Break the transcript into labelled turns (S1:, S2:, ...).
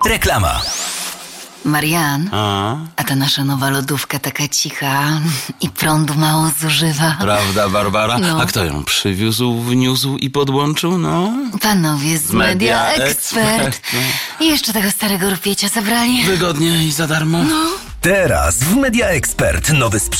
S1: Reklama.
S2: Marian, a ta nasza nowa lodówka taka cicha i prądu mało zużywa.
S1: Prawda, Barbara?
S2: No.
S1: A kto ją przywiózł, wniósł i podłączył? No,
S2: Panowie z Media Expert.
S1: Expert.
S2: I jeszcze tego starego rupiecia zabrali.
S1: Wygodnie i za darmo.
S2: No.
S3: Teraz w Media Expert nowy sprzęt